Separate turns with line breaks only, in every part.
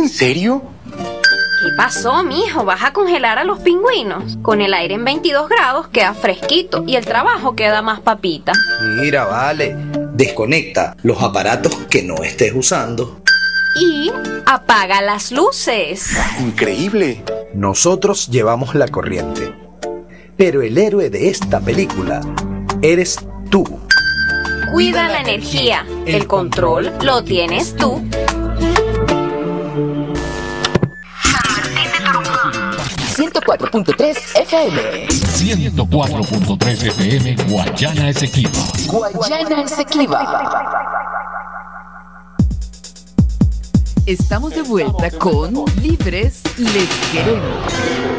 en serio?
¿Qué pasó, mijo? ¿Vas a congelar a los pingüinos? Con el aire en 22 grados queda fresquito y el trabajo queda más papita.
Mira, vale, desconecta los aparatos que no estés usando.
Y apaga las luces.
Increíble.
Nosotros llevamos la corriente, pero el héroe de esta película eres tú.
Cuida la energía. El control lo tienes tú.
104.3 FM.
104.3 FM, Guayana Esequiba.
Guayana Esequiba. Estamos de vuelta con Libres Les Queremos.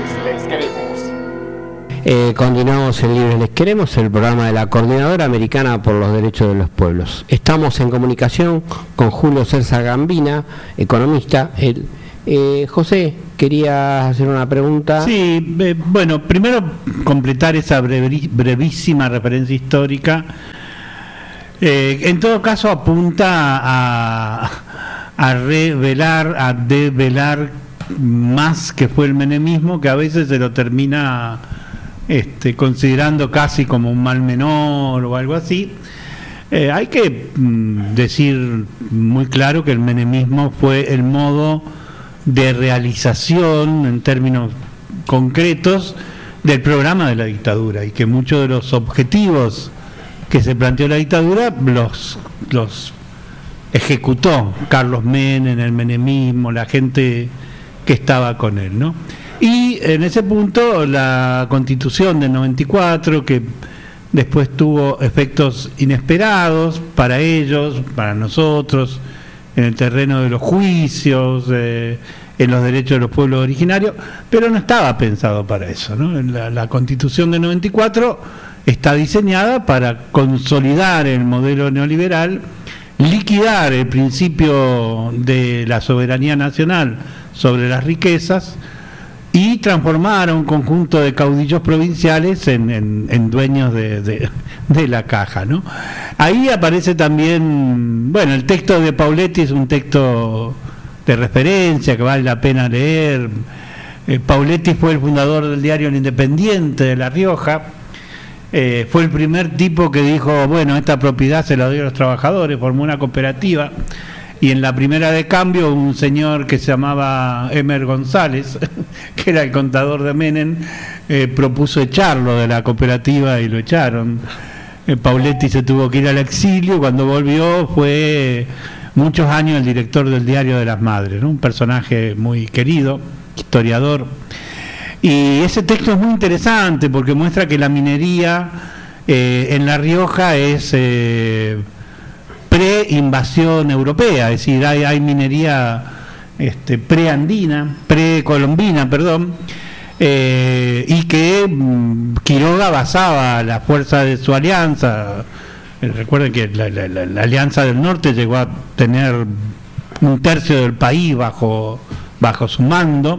Continuamos en Libres Les Queremos, el programa de la Coordinadora Americana por los Derechos de los Pueblos. Estamos en comunicación con Julio César Gambina, economista. José, quería hacer una pregunta.
Sí, bueno, primero completar esa brevísima referencia histórica. En todo caso apunta a revelar, a develar más que fue el menemismo, que a veces se lo termina considerando casi como un mal menor o algo así. Hay que decir muy claro que el menemismo fue el modo de realización en términos concretos del programa de la dictadura, y que muchos de los objetivos que se planteó la dictadura los ejecutó Carlos Menem, el menemismo, la gente que estaba con él, ¿no? Y en ese punto la Constitución del 94, que después tuvo efectos inesperados para ellos, para nosotros, en el terreno de los juicios, en los derechos de los pueblos originarios, pero no estaba pensado para eso, ¿no? La Constitución del 94 está diseñada para consolidar el modelo neoliberal, liquidar el principio de la soberanía nacional sobre las riquezas y transformar a un conjunto de caudillos provinciales en dueños de la caja, ¿no? Ahí aparece también, bueno, el texto de Pauletti es un texto de referencia que vale la pena leer. Pauletti fue el fundador del diario El Independiente de La Rioja. Fue el primer tipo que dijo, bueno, esta propiedad se la doy a los trabajadores, formó una cooperativa, y en la primera de cambio un señor que se llamaba Emer González, que era el contador de Menem, propuso echarlo de la cooperativa y lo echaron. Pauletti se tuvo que ir al exilio, cuando volvió fue muchos años el director del Diario de las Madres, ¿no? Un personaje muy querido, historiador. Y ese texto es muy interesante porque muestra que la minería en La Rioja es pre-invasión europea, es decir, hay minería pre-andina, pre-colombina, perdón, y que Quiroga basaba la fuerza de su alianza. Recuerden que la Alianza del Norte llegó a tener un tercio del país bajo su mando,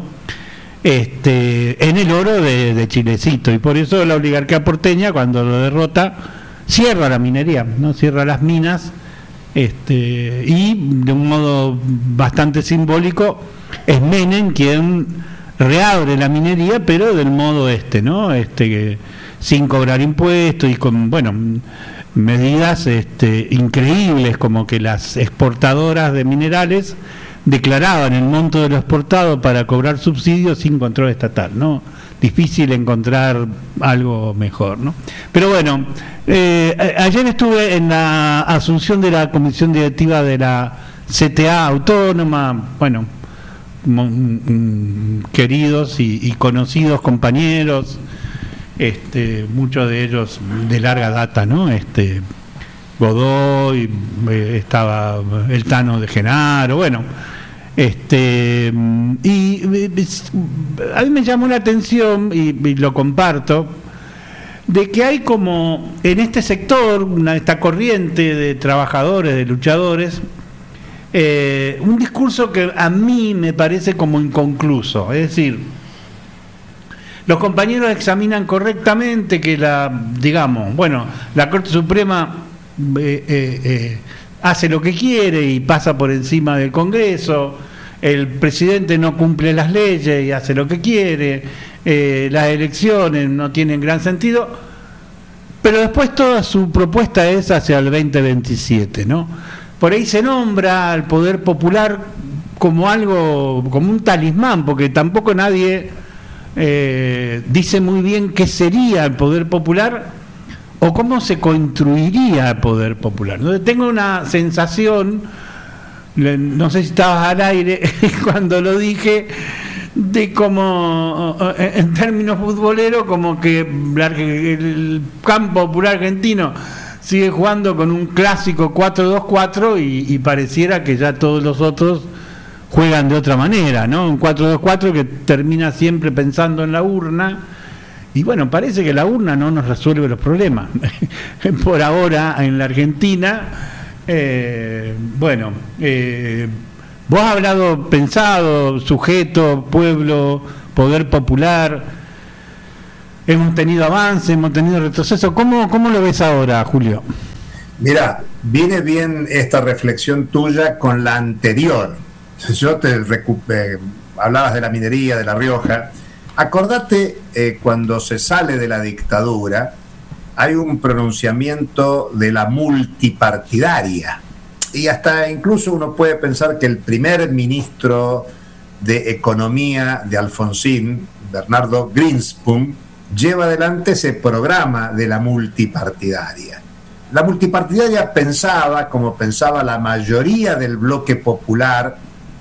en el oro de Chilecito, y por eso la oligarquía porteña, cuando lo derrota, cierra la minería, no cierra las minas, y de un modo bastante simbólico es Menem quien reabre la minería, pero del modo ¿no? Que sin cobrar impuestos y con, bueno, medidas increíbles, como que las exportadoras de minerales declaraban el monto de lo exportado para cobrar subsidios sin control estatal, ¿no? Difícil encontrar algo mejor, ¿no? Pero bueno, ayer estuve en la asunción de la comisión directiva de la CTA autónoma, bueno, queridos y conocidos compañeros, muchos de ellos de larga data, ¿no? Godoy, estaba el Tano de Genaro, bueno, y a mí me llamó la atención y lo comparto, de que hay como en este sector, esta corriente de trabajadores, de luchadores, un discurso que a mí me parece como inconcluso. Es decir, los compañeros examinan correctamente que la Corte Suprema hace lo que quiere y pasa por encima del Congreso, el presidente no cumple las leyes y hace lo que quiere, las elecciones no tienen gran sentido, pero después toda su propuesta es hacia el 2027, ¿no? Por ahí se nombra al poder popular como algo, como un talismán, porque tampoco nadie dice muy bien qué sería el poder popular o cómo se construiría el poder popular. Entonces tengo una sensación, no sé si estabas al aire cuando lo dije, de como en términos futboleros, como que el campo popular argentino sigue jugando con un clásico 4-2-4 y pareciera que ya todos los otros juegan de otra manera, ¿no? Un 4-2-4 que termina siempre pensando en la urna. Y bueno, parece que la urna no nos resuelve los problemas. Por ahora, en la Argentina, vos has hablado, pensado, sujeto, pueblo, poder popular. Hemos tenido avance, hemos tenido retroceso. ¿Cómo lo ves ahora, Julio?
Mirá, viene bien esta reflexión tuya con la anterior. Yo hablabas de la minería de La Rioja. Acordate, cuando se sale de la dictadura, hay un pronunciamiento de la multipartidaria. Y hasta incluso uno puede pensar que el primer ministro de Economía de Alfonsín, Bernardo Greenspun, lleva adelante ese programa de la multipartidaria. La multipartidaria pensaba, como pensaba la mayoría del bloque popular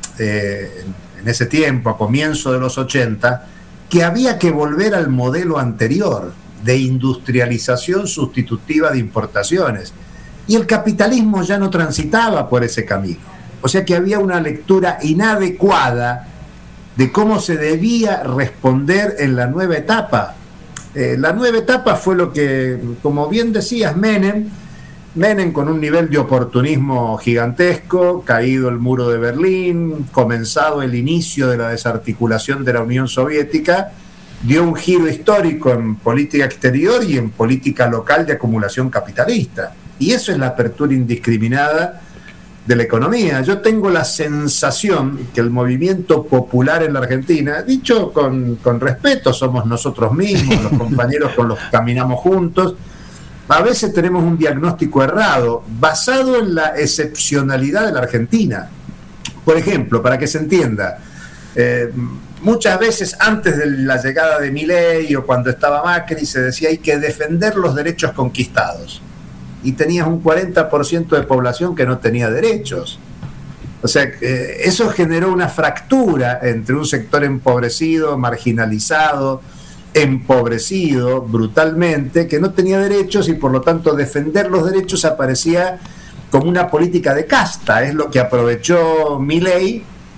en ese tiempo, a comienzo de los 80, que había que volver al modelo anterior de industrialización sustitutiva de importaciones. Y el capitalismo ya no transitaba por ese camino. O sea que había una lectura inadecuada de cómo se debía responder en la nueva etapa. La nueva etapa fue lo que, como bien decías, Menem con un nivel de oportunismo gigantesco, caído el muro de Berlín, comenzado el inicio de la desarticulación de la Unión Soviética, dio un giro histórico en política exterior y en política local de acumulación capitalista. Y eso es la apertura indiscriminada de la economía. Yo tengo la sensación que el movimiento popular en la Argentina, dicho con respeto, somos nosotros mismos, los compañeros con los que caminamos juntos, a veces tenemos un diagnóstico errado, basado en la excepcionalidad de la Argentina. Por ejemplo, para que se entienda, muchas veces antes de la llegada de Milei o cuando estaba Macri se decía hay que defender los derechos conquistados. Y tenías un 40% de población que no tenía derechos. O sea, eso generó una fractura entre un sector empobrecido, marginalizado, empobrecido brutalmente, que no tenía derechos y por lo tanto defender los derechos aparecía como una política de casta. Es lo que aprovechó Milei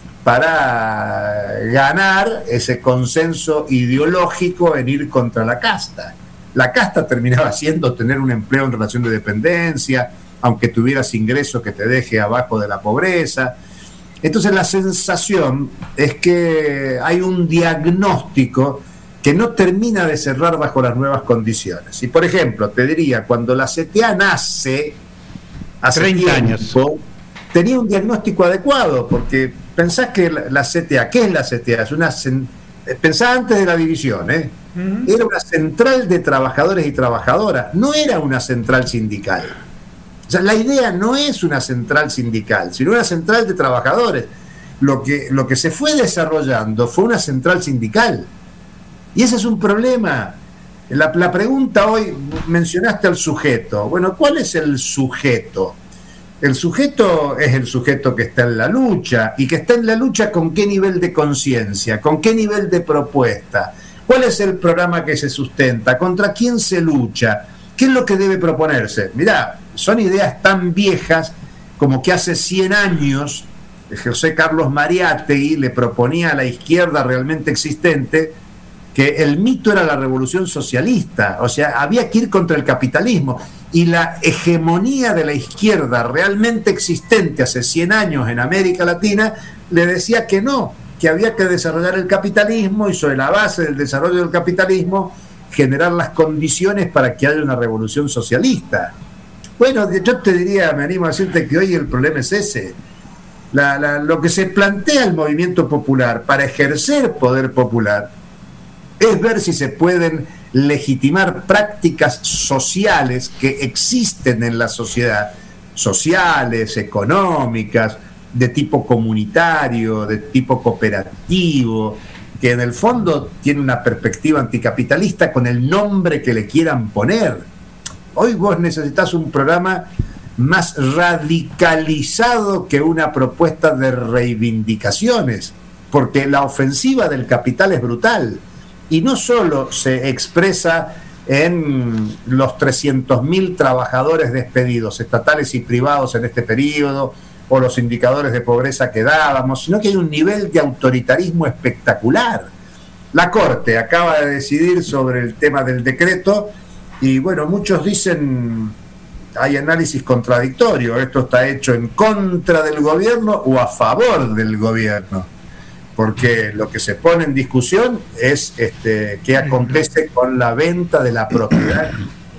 para ganar ese consenso ideológico en ir contra la casta. La casta terminaba siendo tener un empleo en relación de dependencia, aunque tuvieras ingresos que te deje abajo de la pobreza. Entonces la sensación es que hay un diagnóstico que no termina de cerrar bajo las nuevas condiciones. Y por ejemplo, te diría, cuando la CTA nace, hace
30 años,
tenía un diagnóstico adecuado, porque pensás que la CTA, ¿qué es la CTA? Pensá antes de la división, era una central de trabajadores y trabajadoras, no era una central sindical. O sea, la idea no es una central sindical, sino una central de trabajadores. Lo que se fue desarrollando fue una central sindical. Y ese es un problema. La pregunta hoy, mencionaste al sujeto. Bueno, ¿cuál es el sujeto? El sujeto es el sujeto que está en la lucha, y que está en la lucha con qué nivel de conciencia, con qué nivel de propuesta, cuál es el programa que se sustenta, contra quién se lucha, qué es lo que debe proponerse. Mirá, son ideas tan viejas como que hace 100 años José Carlos Mariátegui le proponía a la izquierda realmente existente que el mito era la revolución socialista, o sea, había que ir contra el capitalismo, y la hegemonía de la izquierda realmente existente hace 100 años en América Latina le decía que no, que había que desarrollar el capitalismo y sobre la base del desarrollo del capitalismo generar las condiciones para que haya una revolución socialista. Bueno, yo te diría, me animo a decirte que hoy el problema es ese. Lo que se plantea el movimiento popular para ejercer poder popular es ver si se pueden legitimar prácticas sociales que existen en la sociedad, sociales, económicas, de tipo comunitario, de tipo cooperativo, que en el fondo tiene una perspectiva anticapitalista con el nombre que le quieran poner. Hoy vos necesitas un programa más radicalizado que una propuesta de reivindicaciones, porque la ofensiva del capital es brutal, y no solo se expresa en los 300.000 trabajadores despedidos, estatales y privados en este periodo, o los indicadores de pobreza que dábamos, sino que hay un nivel de autoritarismo espectacular. La Corte acaba de decidir sobre el tema del decreto, y bueno, muchos dicen, hay análisis contradictorios, esto está hecho en contra del gobierno o a favor del gobierno, porque lo que se pone en discusión es qué acontece con la venta de la propiedad.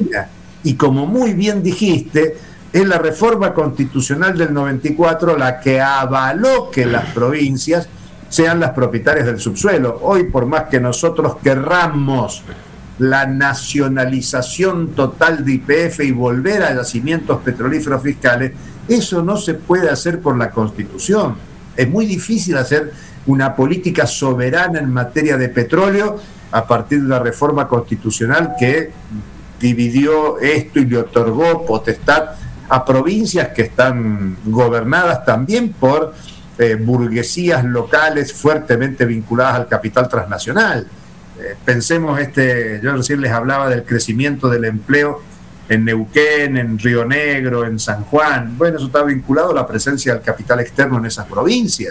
Y como muy bien dijiste, es la reforma constitucional del 94 la que avaló que las provincias sean las propietarias del subsuelo. Hoy, por más que nosotros querramos la nacionalización total de YPF y volver a yacimientos petrolíferos fiscales, eso no se puede hacer por la Constitución. Es muy difícil hacer una política soberana en materia de petróleo a partir de la reforma constitucional que dividió esto y le otorgó potestad a provincias que están gobernadas también por burguesías locales fuertemente vinculadas al capital transnacional. Pensemos, yo recién les hablaba del crecimiento del empleo en Neuquén, en Río Negro, en San Juan. Bueno, eso está vinculado a la presencia del capital externo en esas provincias.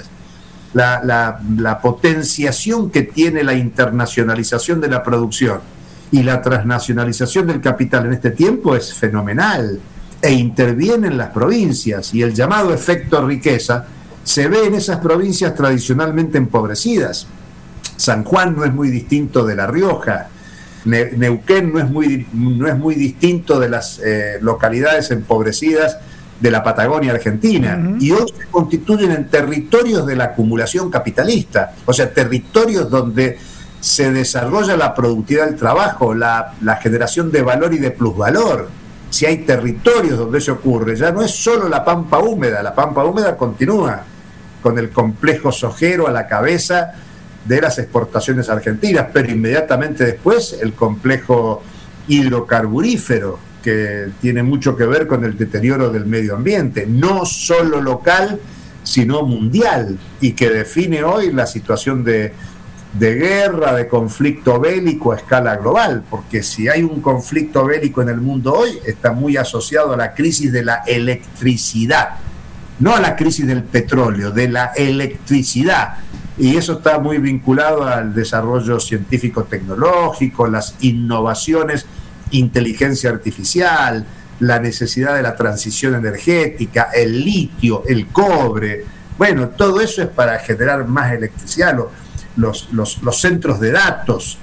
La potenciación que tiene la internacionalización de la producción y la transnacionalización del capital en este tiempo es fenomenal, e interviene en las provincias, y el llamado efecto riqueza se ve en esas provincias tradicionalmente empobrecidas. San Juan no es muy distinto de La Rioja, Neuquén no es muy distinto de las localidades empobrecidas de la Patagonia Argentina, y hoy se constituyen en territorios de la acumulación capitalista, o sea, territorios donde se desarrolla la productividad del trabajo, la generación de valor y de plusvalor. Si hay territorios donde eso ocurre, ya no es solo la Pampa Húmeda continúa con el complejo sojero a la cabeza de las exportaciones argentinas, pero inmediatamente después el complejo hidrocarburífero, que tiene mucho que ver con el deterioro del medio ambiente, no solo local, sino mundial, y que define hoy la situación de guerra, de conflicto bélico a escala global, porque si hay un conflicto bélico en el mundo hoy, está muy asociado a la crisis de la electricidad, no a la crisis del petróleo, de la electricidad, y eso está muy vinculado al desarrollo científico-tecnológico, las innovaciones, inteligencia artificial, la necesidad de la transición energética, el litio, el cobre. Bueno, todo eso es para generar más electricidad, los centros de datos,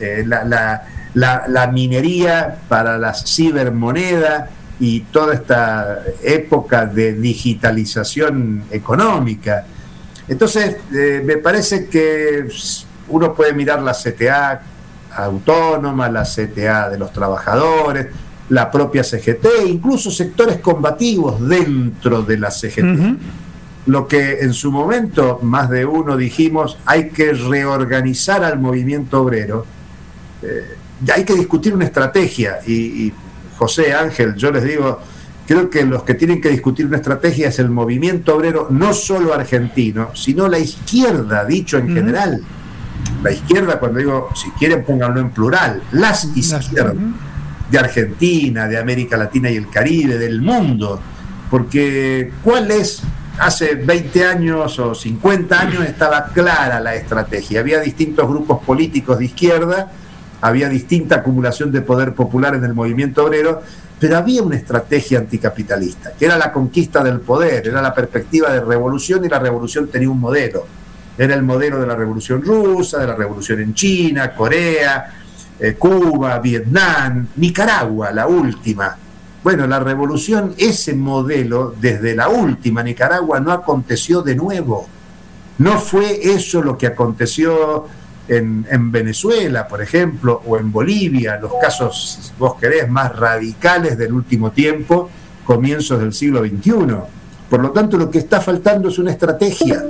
la minería para la cibermoneda y toda esta época de digitalización económica. Entonces, me parece que uno puede mirar la CTA autónoma, la CTA de los trabajadores, la propia CGT, incluso sectores combativos dentro de la CGT. Lo que en su momento más de uno dijimos, hay que reorganizar al movimiento obrero, hay que discutir una estrategia, y José, Ángel, yo les digo, creo que los que tienen que discutir una estrategia es el movimiento obrero, no solo argentino, sino la izquierda, dicho en general. La izquierda, cuando digo, si quieren pónganlo en plural, las izquierdas de Argentina, de América Latina y el Caribe, del mundo, porque ¿cuál es? Hace 20 años o 50 años estaba clara la estrategia, había distintos grupos políticos de izquierda, había distinta acumulación de poder popular en el movimiento obrero, pero había una estrategia anticapitalista, que era la conquista del poder, era la perspectiva de revolución, y la revolución tenía un modelo. Era el modelo de la revolución rusa, de la revolución en China, Corea, Cuba, Vietnam, Nicaragua, la última. Bueno, la revolución, ese modelo, desde la última Nicaragua, no aconteció de nuevo. No fue eso lo que aconteció en Venezuela, por ejemplo, o en Bolivia, los casos, si vos querés, más radicales del último tiempo, comienzos del siglo XXI. Por lo tanto, lo que está faltando es una estrategia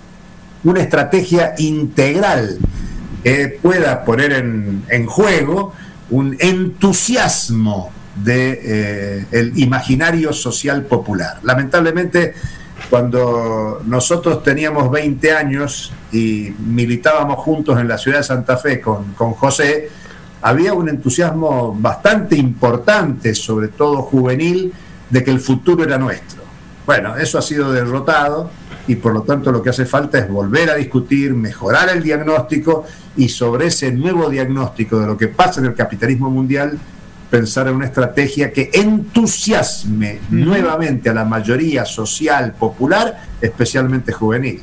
integral que pueda poner en juego un entusiasmo del imaginario social popular. Lamentablemente, cuando nosotros teníamos 20 años y militábamos juntos en la ciudad de Santa Fe con José, había un entusiasmo bastante importante, sobre todo juvenil, de que el futuro era nuestro. Bueno, eso ha sido derrotado y por lo tanto lo que hace falta es volver a discutir, mejorar el diagnóstico y sobre ese nuevo diagnóstico de lo que pasa en el capitalismo mundial, pensar en una estrategia que entusiasme nuevamente a la mayoría social popular, especialmente juvenil.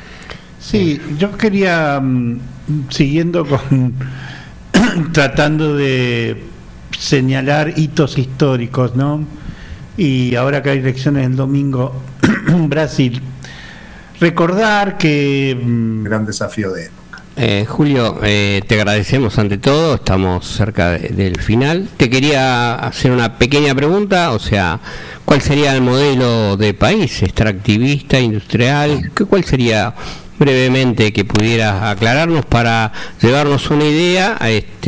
Sí, yo quería, siguiendo con tratando de señalar hitos históricos, ¿no? Y ahora que hay elecciones el domingo en Brasil, recordar que...
Gran desafío de época.
Julio, te agradecemos ante todo, estamos cerca del final. Te quería hacer una pequeña pregunta, o sea, ¿cuál sería el modelo de país? ¿Extractivista, industrial? ¿Cuál sería, brevemente, que pudieras aclararnos para llevarnos una idea?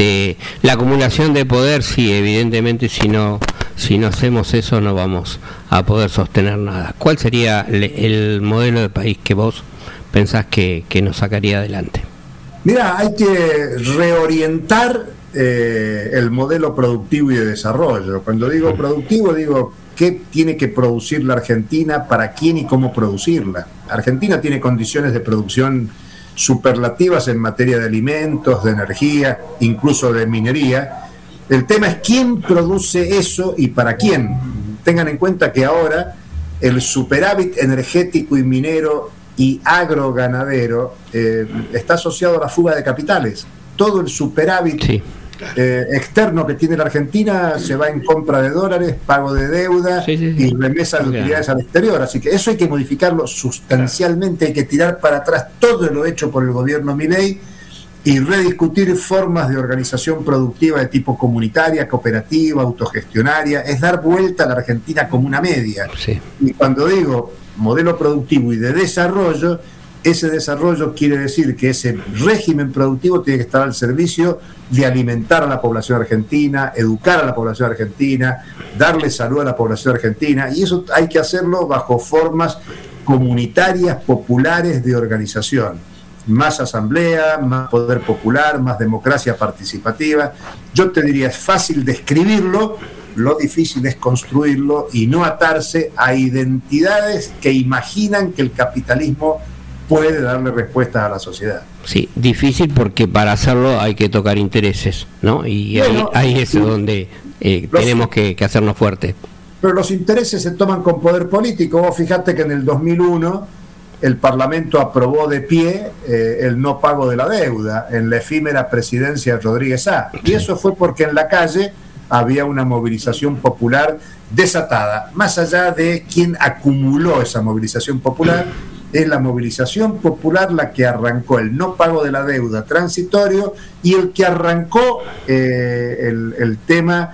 La acumulación de poder, sí, evidentemente, si no hacemos eso no vamos a poder sostener nada. ¿Cuál sería el modelo de país que vos pensás que nos sacaría adelante?
Mira, hay que reorientar el modelo productivo y de desarrollo. Cuando digo productivo, digo qué tiene que producir la Argentina, para quién y cómo producirla. Argentina tiene condiciones de producción superlativas en materia de alimentos, de energía, incluso de minería. El tema es quién produce eso y para quién. Tengan en cuenta que ahora el superávit energético y minero y agroganadero está asociado a la fuga de capitales. Todo el superávit externo que tiene la Argentina se va en compra de dólares, pago de deuda y remesa de utilidades al exterior. Así que eso hay que modificarlo sustancialmente, hay que tirar para atrás todo lo hecho por el gobierno Milei y rediscutir formas de organización productiva de tipo comunitaria, cooperativa, autogestionaria. Es dar vuelta a la Argentina como una media. Y cuando digo modelo productivo y de desarrollo, ese desarrollo quiere decir que ese régimen productivo tiene que estar al servicio de alimentar a la población argentina, educar a la población argentina, darle salud a la población argentina, y eso hay que hacerlo bajo formas comunitarias, populares de organización. Más asamblea, más poder popular, más democracia participativa. Yo te diría, es fácil describirlo, lo difícil es construirlo y no atarse a identidades que imaginan que el capitalismo puede darle respuestas a la sociedad.
Sí, difícil porque para hacerlo hay que tocar intereses, ¿no? Y bueno, ahí es donde tenemos que hacernos fuertes.
Pero los intereses se toman con poder político. Vos fijate que en el 2001 el Parlamento aprobó de pie el no pago de la deuda en la efímera presidencia de Rodríguez A. Y eso fue porque en la calle había una movilización popular desatada. Más allá de quién acumuló esa movilización popular, es la movilización popular la que arrancó el no pago de la deuda transitorio y el que arrancó el tema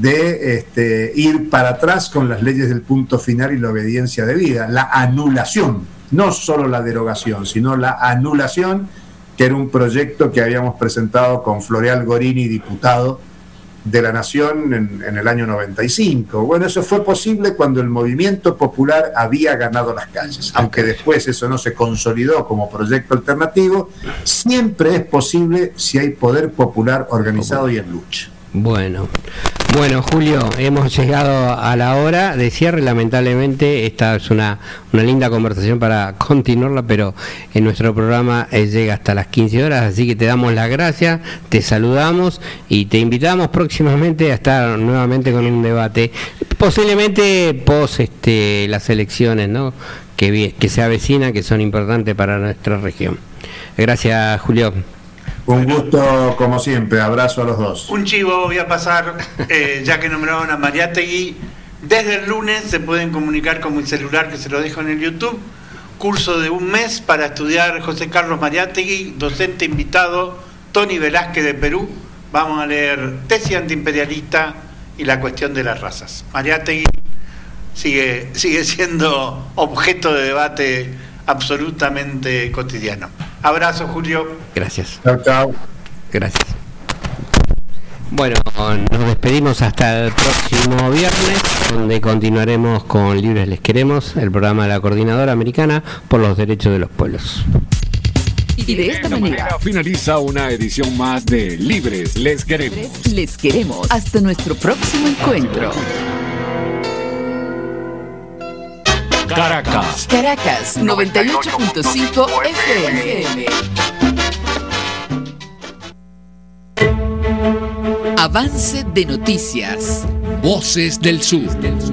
de ir para atrás con las leyes del punto final y la obediencia debida, la anulación, no solo la derogación, sino la anulación, que era un proyecto que habíamos presentado con Floreal Gorini, diputado de la Nación en el año 95. Bueno, eso fue posible cuando el movimiento popular había ganado las calles. Aunque después eso no se consolidó como proyecto alternativo, siempre es posible si hay poder popular organizado y en lucha.
Bueno, Julio, hemos llegado a la hora de cierre. Lamentablemente esta es una linda conversación para continuarla, pero en nuestro programa llega hasta las 15 horas, así que te damos las gracias, te saludamos y te invitamos próximamente a estar nuevamente con un debate, posiblemente post las elecciones, ¿no?, que se avecinan, que son importantes para nuestra región. Gracias, Julio.
Un gusto, como siempre. Abrazo a los dos.
Un chivo voy a pasar, ya que nombraron a Mariátegui. Desde el lunes se pueden comunicar con mi celular, que se lo dejo en el YouTube. Curso de 1 mes para estudiar José Carlos Mariátegui, docente invitado, Tony Velázquez de Perú. Vamos a leer Tesis antiimperialista y la cuestión de las razas. Mariátegui sigue siendo objeto de debate absolutamente cotidiano. Abrazo, Julio.
Gracias.
Chao, chao.
Gracias. Bueno, nos despedimos hasta el próximo viernes, donde continuaremos con Libres les queremos, el programa de la Coordinadora Americana por los Derechos de los Pueblos.
Y de esta manera
finaliza una edición más de Libres les queremos.
les queremos. Hasta nuestro próximo encuentro.
Caracas.
Caracas 98.5 FM. Avance de noticias.
Voces del Sur.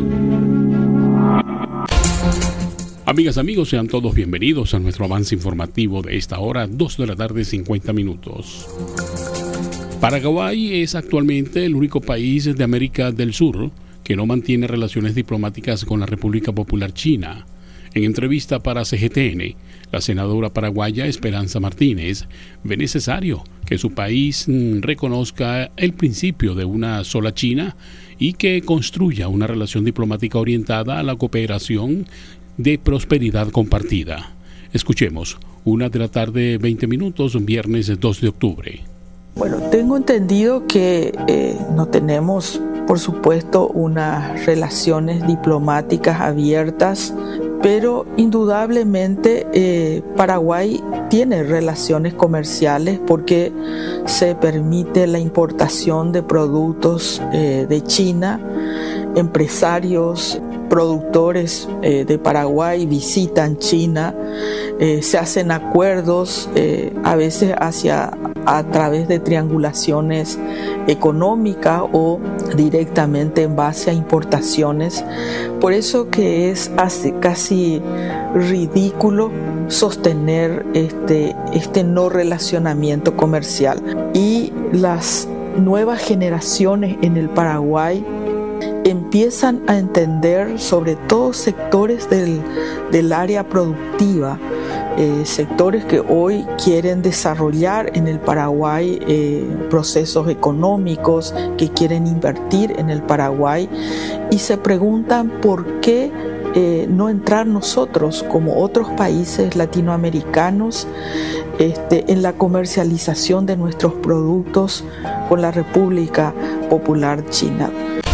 Amigas, amigos, sean todos bienvenidos a nuestro avance informativo de esta hora, 2 de la tarde, 50 minutos. Paraguay es actualmente el único país de América del Sur que no mantiene relaciones diplomáticas con la República Popular China. En entrevista para CGTN, la senadora paraguaya Esperanza Martínez ve necesario que su país reconozca el principio de una sola China y que construya una relación diplomática orientada a la cooperación de prosperidad compartida. Escuchemos, 1 de la tarde, 20 minutos, viernes 2 de octubre.
Bueno, tengo entendido que no tenemos, por supuesto, unas relaciones diplomáticas abiertas, pero indudablemente Paraguay tiene relaciones comerciales porque se permite la importación de productos de China. Empresarios, productores de Paraguay visitan China, se hacen acuerdos a veces a través de triangulaciones económicas o directamente en base a importaciones. Por eso que es casi ridículo sostener este no relacionamiento comercial. Y las nuevas generaciones en el Paraguay empiezan a entender, sobre todo sectores del área productiva, sectores que hoy quieren desarrollar en el Paraguay procesos económicos, que quieren invertir en el Paraguay y se preguntan por qué no entrar nosotros, como otros países latinoamericanos, en la comercialización de nuestros productos con la República Popular China.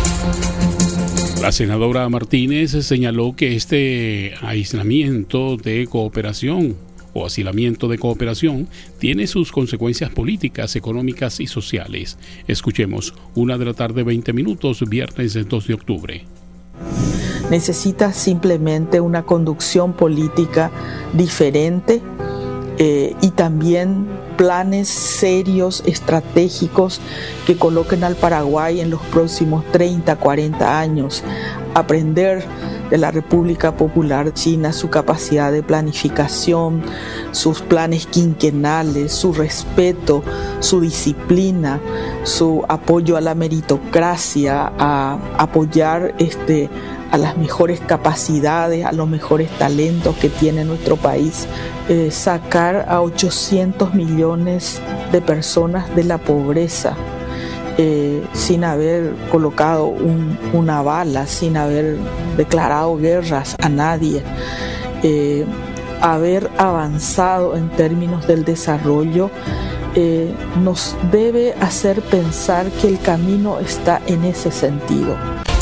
La senadora Martínez señaló que este aislamiento de cooperación o asilamiento de cooperación tiene sus consecuencias políticas, económicas y sociales. Escuchemos, 1 de la tarde, 20 minutos, viernes 2 de octubre.
Necesita simplemente una conducción política diferente y también planes serios, estratégicos que coloquen al Paraguay en los próximos 30, 40 años. Aprender de la República Popular China su capacidad de planificación, sus planes quinquenales, su respeto, su disciplina, su apoyo a la meritocracia, a apoyar a las mejores capacidades, a los mejores talentos que tiene nuestro país, sacar a 800 millones de personas de la pobreza sin haber colocado una bala, sin haber declarado guerras a nadie, haber avanzado en términos del desarrollo, nos debe hacer pensar que el camino está en ese sentido.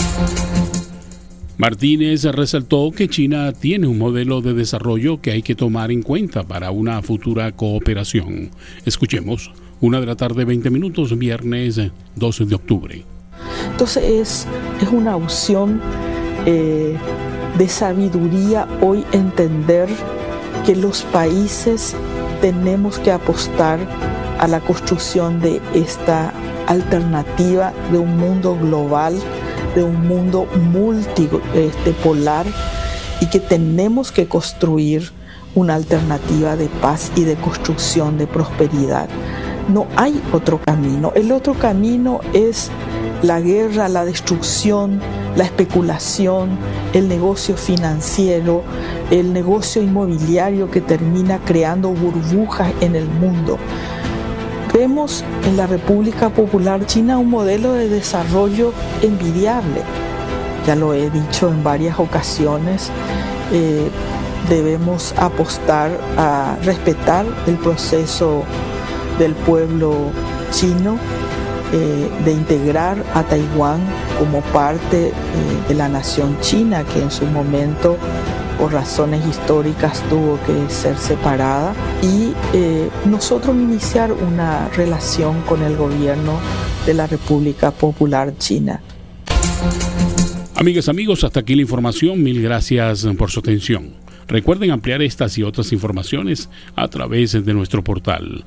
Martínez resaltó que China tiene un modelo de desarrollo que hay que tomar en cuenta para una futura cooperación. Escuchemos, 1 de la tarde, 20 minutos, viernes 12 de octubre.
Entonces es una opción de sabiduría hoy entender que los países tenemos que apostar a la construcción de esta alternativa de un mundo global, de un mundo multipolar, y que tenemos que construir una alternativa de paz y de construcción de prosperidad. No hay otro camino. El otro camino es la guerra, la destrucción, la especulación, el negocio financiero, el negocio inmobiliario que termina creando burbujas en el mundo. Vemos en la República Popular China un modelo de desarrollo envidiable. Ya lo he dicho en varias ocasiones, debemos apostar a respetar el proceso del pueblo chino de integrar a Taiwán como parte de la nación china, que en su momento, por razones históricas, tuvo que ser separada, y nosotros iniciar una relación con el gobierno de la República Popular China.
Amigas, amigos, hasta aquí la información. Mil gracias por su atención. Recuerden ampliar estas y otras informaciones a través de nuestro portal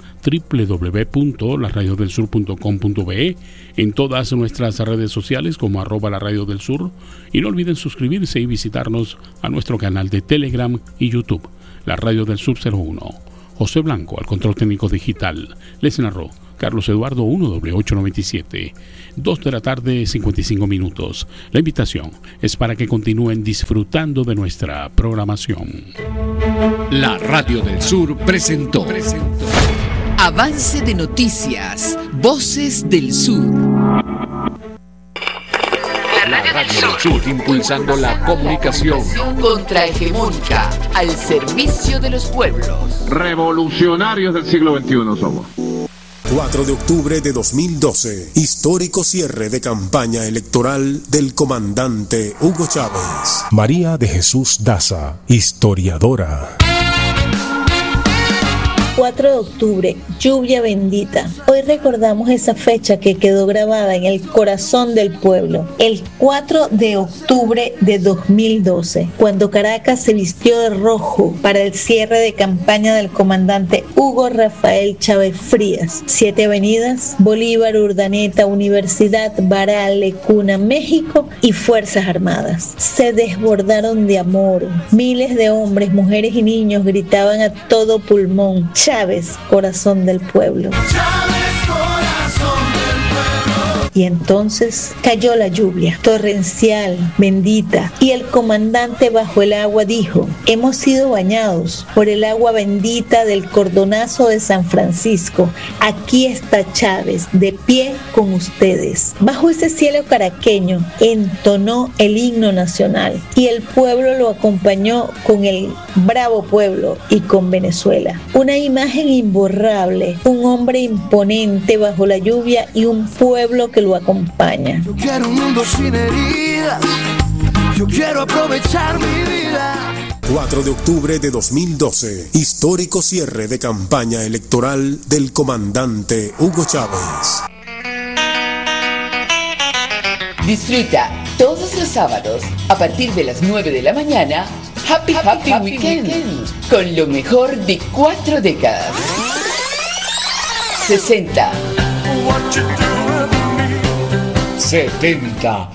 www.laradiodelsur.com.be, en todas nuestras redes sociales como @laradiodelsur, y no olviden suscribirse y visitarnos a nuestro canal de Telegram y YouTube, La Radio del Sur 01. José Blanco al control técnico digital. Les narró Carlos Eduardo 1W897. 2 de la tarde, 55 minutos. La invitación es para que continúen disfrutando de nuestra programación.
La Radio del Sur presentó Avance de Noticias, Voces del Sur. La Radio del Sur, impulsando la comunicación contrahegemónica al servicio de los pueblos.
Revolucionarios del siglo XXI somos.
4 de octubre de 2012, histórico cierre de campaña electoral del comandante Hugo Chávez. María de Jesús Daza, historiadora.
4 de octubre, lluvia bendita. Hoy recordamos esa fecha que quedó grabada en el corazón del pueblo. El 4 de octubre de 2012, cuando Caracas se vistió de rojo para el cierre de campaña del comandante Hugo Rafael Chávez Frías. 7 avenidas: Bolívar, Urdaneta, Universidad, Baral, Cuna, México y Fuerzas Armadas. Se desbordaron de amor. Miles de hombres, mujeres y niños gritaban a todo pulmón: Chávez, corazón del pueblo. Chávez, corazón del pueblo. Y entonces cayó la lluvia, torrencial, bendita, y el comandante bajo el agua dijo: hemos sido bañados por el agua bendita del cordonazo de San Francisco. Aquí está Chávez, de pie con ustedes. Bajo ese cielo caraqueño entonó el himno nacional y el pueblo lo acompañó con el bravo pueblo y con Venezuela. Una imagen imborrable, un hombre imponente bajo la lluvia y un pueblo que lo acompaña.
Yo quiero un mundo sin heridas, yo quiero aprovechar mi vida.
4 de octubre de 2012, histórico cierre de campaña electoral del comandante Hugo Chávez.
Disfruta todos los sábados a partir de las 9 de la mañana Happy Weekend con lo mejor de 4 décadas. 60,
70,